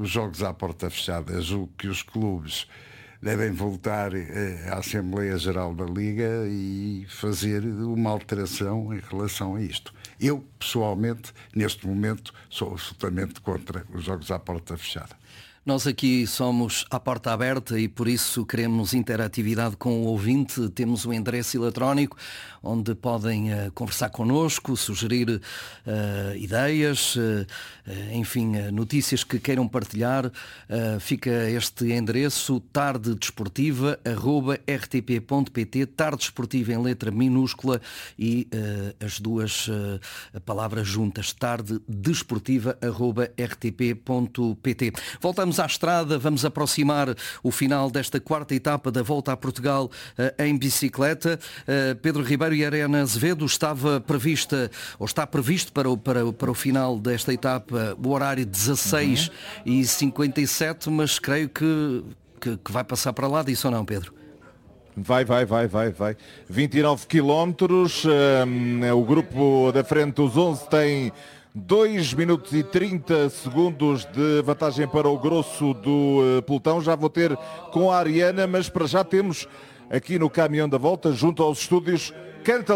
os jogos à porta fechada. Julgo que os clubes devem voltar à Assembleia Geral da Liga e fazer uma alteração em relação a isto. Eu, pessoalmente, neste momento, sou absolutamente contra os jogos à porta fechada. Nós aqui somos à porta aberta e por isso queremos interatividade com o ouvinte. Temos um endereço eletrónico onde podem conversar connosco, sugerir ideias, enfim, notícias que queiram partilhar. Fica este endereço tardedesportiva@rtp.pt, tarde desportiva em letra minúscula e as duas palavras juntas, tardedesportiva@rtp.pt. Voltamos à estrada, vamos aproximar o final desta quarta etapa da Volta a Portugal em bicicleta. Pedro Ribeiro e Ariana Azevedo, está previsto para o final desta etapa o horário 16h57, mas creio que vai passar para lá disso ou não, Pedro? Vai. 29 quilómetros, o grupo da frente, os 11, tem 2 minutos e 30 segundos de vantagem para o grosso do pelotão. Já vou ter com a Ariana, mas para já temos aqui no caminhão da volta, junto aos estúdios, Canta